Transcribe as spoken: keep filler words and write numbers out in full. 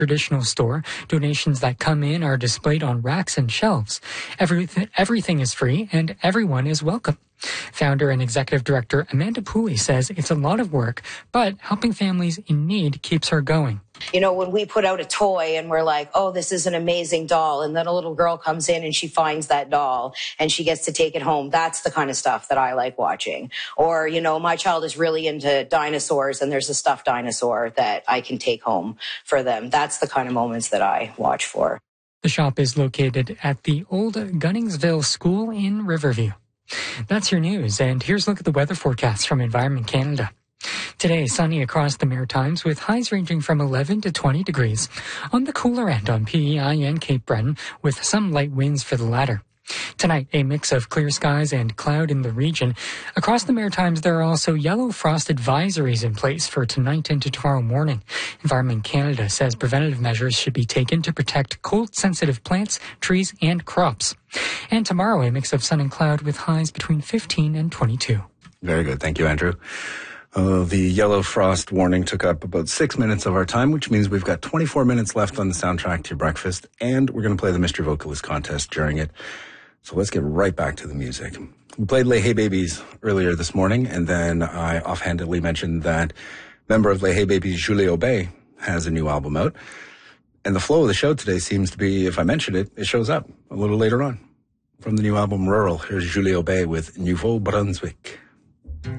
traditional store. Donations that come in are displayed on racks and shelves. Everything, everything is free and everyone is welcome. Founder and executive director Amanda Pooley says it's a lot of work, but helping families in need keeps her going. You know, when we put out a toy and we're like, oh, this is an amazing doll, and then a little girl comes in and she finds that doll and she gets to take it home, that's the kind of stuff that I like watching. Or, you know, my child is really into dinosaurs and there's a stuffed dinosaur that I can take home for them. That's the kind of moments that I watch for. The shop is located at the old Gunningsville School in Riverview. That's your news, and here's a look at the weather forecast from Environment Canada. Today, sunny across the Maritimes with highs ranging from eleven to twenty degrees. On the cooler end on P E I and Cape Breton with some light winds for the latter. Tonight, a mix of clear skies and cloud in the region. Across the Maritimes, there are also yellow frost advisories in place for tonight into tomorrow morning. Environment Canada says preventative measures should be taken to protect cold-sensitive plants, trees, and crops. And tomorrow, a mix of sun and cloud with highs between fifteen and twenty-two. Very good. Thank you, Andrew. Uh, the yellow frost warning took up about six minutes of our time, which means we've got twenty-four minutes left on the soundtrack to your breakfast, and we're going to play the Mystery Vocalist contest during it. So let's get right back to the music. We played Les Hey Babies earlier this morning, and then I offhandedly mentioned that member of Les Hey Babies, Julie Aubé, has a new album out. And the flow of the show today seems to be, if I mention it, it shows up a little later on. From the new album Rural, here's Julie Aubé with Nouveau Brunswick.